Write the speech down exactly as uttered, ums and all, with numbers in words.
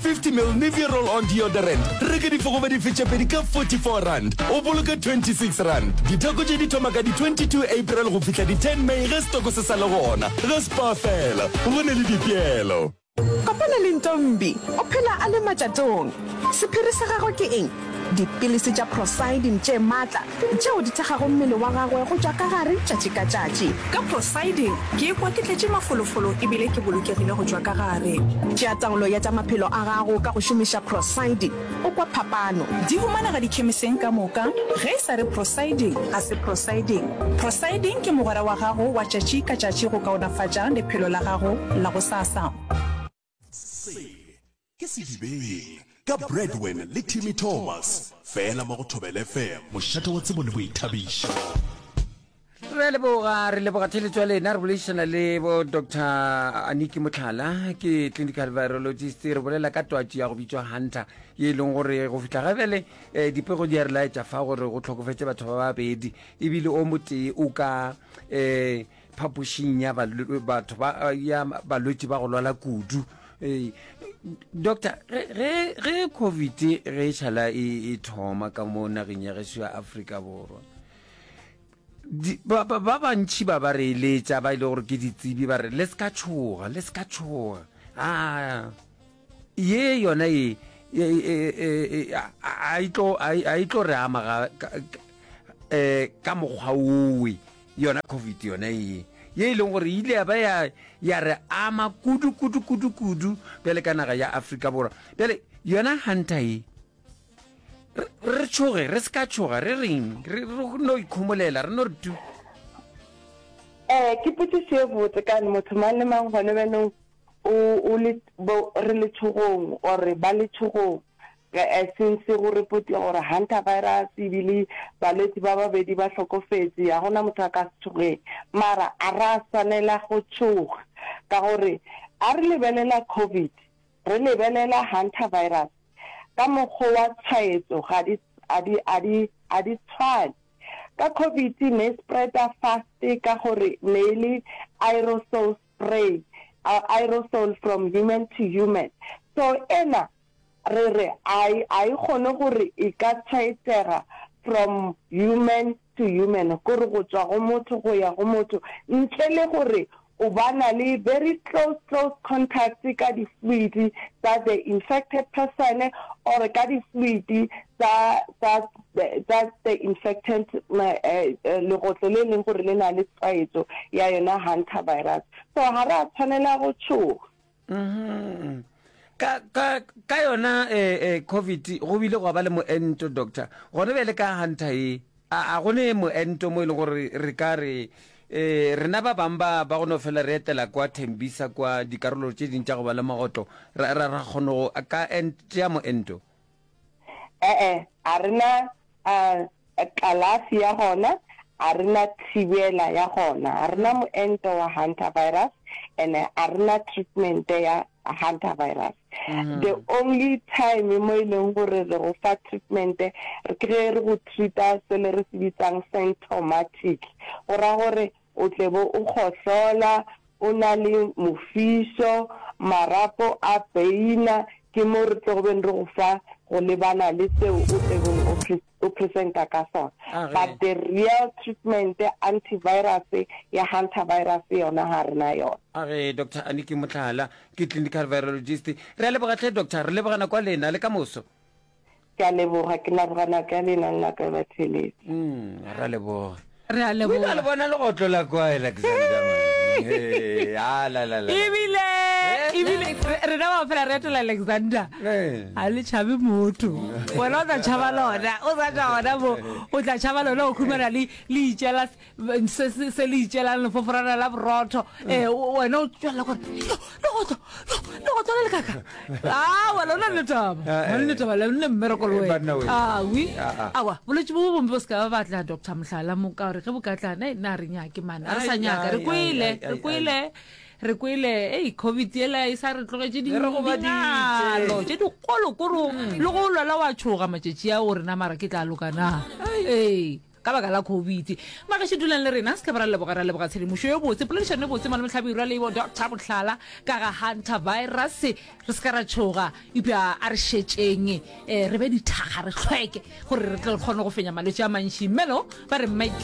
fifty milliliter Nivea roll-on deodorant reka diforomo di feature pedi ka forty-four rand o boloka twenty-six rand. Ditheko tse di thoma ka di twenty-two April go fihla di ten May ge stoko se sa le gona ge spa fela go ne le dipielo. Kopana le Ntombi o phela a le matjatong. Sephiri sa gagwe ke eng? Dipilisi tša Prosidin tše maatla tšeo di thekgago mmele wa gagwe go tšwa ka gare tšatši ka tšatši. Ka Prosidin ke ekwa ke tletše mafolofolo ebile ke bolokegile go tšwa ka gare. Tšea taolo ya tša maphelo a gago ka go šomiša Prosidin o kwa phapano. Di humanega dikhemiseng ka moka ge e sa re Prosidin a se Prosidin. Prosidin ke mogwera wa gago wa tšatši ka tšatši go kaonafatša lephelo la gago la go sasa. Ke sedibeng ka Breadwin le Timmy Thomas fela mo go Thobela F M mošato wa tsebo le boithabišo. Re leboga re leboga theletšwa lena re boledišana le bo Doctor Aniki Motlhala ke clinical virologist re bolela ka twatši ya go bitswa Hunter ye leng gore go fihla gabele dipego di a re laetša fa gore go tlhokofetse batho ba babedi ebile o motee o ka um phapošing ya batho ya balwetši ba go lwala kudu. Doctor, ge ge COVID ge tšhala e thoma ka mo nageng ya geso ya Afrika Borwa ba ba bantši ba ba re eletša ba ile gore ke ditsebi ba re le ska tshoga le ska tshoga ah ye yona e a itlo a itlo re ama eh ka mogwa owe yona COVID yona e ye leng gore ile ya ba ya ya re ama kudu kudu kudu kudu bele ka naga ya Afrika Borwa bele yona Hunter e re tshoge re ska tshoga re reng re no ikhomolela re no re tu eh ke putse se botse ka motho mang le mang gone beno o o le re le tshogong or ba le tshogong ga since go report ya gore Hunter virus ibili balwetse ba babedi ba hlokofetse ya gona motho a ka tshoge mara a ra sanela go tshoga ka gore a re lebelela COVID re lebelela Hunter virus ka moggo wa tshwaetso ga di a di a di a di tshwane ka COVID ne spreader fast ka gore ne le aerosol spray uh, aerosol from human to human so ena re re ai ai gone gore e ka tshwaetsega from human to human gore go tswa go motho go ya go motho ntle le gore o bana le very close close contact ka di fluid that the infected person or ka di fluid that that that the infected le go tlele leng gore le na le tshwaetso ya yona Hunter virus so ha ra tshwanela go tshoga mhm ka ka ka yona eh COVID go bile go ba le moento doctor gone bele ka Hunter e a gone moento mo ile gore re ka re eh rena ba bamba ba go no fela re etela kwa Thembisa kwa dikarolo tse dintja go ba le magotlo ra ra gono ka ente ya moento eh eh arena a kalasi ya gona arena thibela ya gona arena moento wa Hunter virus and arena treatment ya Hunter virus mm-hmm. The only time mo ileng gore re go fa treatment re kre re go treata se le re sibitsang symptomatic ora gore o tlebo o khohlola o na le mofiso marapo a peina ke mo re tlo ben re go fa go lebana le seo o tsebong o presenta ka sona but the real treatment antivirus ya Hunter virus yona ha rena yona age Doctor Aniki Motlhala ke clinical virologist re le bogatle doctor re le bogana kwa lena le ka moso ke a leboga ke la bogana ka lena nna ka batheletse mm ra le boga re a leboga le bona le go tlola kwa Alexander eh ala la la ibile ibile re na ba fela re tola Alexander a le chabe motho wena o tla chaba lona o tla tla bo o tla chaba lona o khumana le le itjela se se le itjela le fofrana la brotho eh wena o tswela go no go no go tswela le kaka ah wena o le taba le taba le mmereko le wena ah wi awa boletse bo bombe ska ba batla Doctor Motlhala mo ka re ge bokatla na re nya ke mana re sa nyaka re kwile re kwile re kwile ei COVID ela e sa re tlogetse di re go ba ditlo tse di kolo koro le go lwa la wa tshoga matšetši ya o rena mara ke tla lokana ei ka baka la COVID maka se dulang le rena se ka bara le bogara le boga tshedimošo yo botse poledišano botse malome tlhabirwa le bo Doctor Botlhala ka ga hunter virus re se ka ra tshoga ipya a re šetšeng eh re be dithaga re hlweke gore re tle re kgone go fenya malwetse a mantši mmelo ba re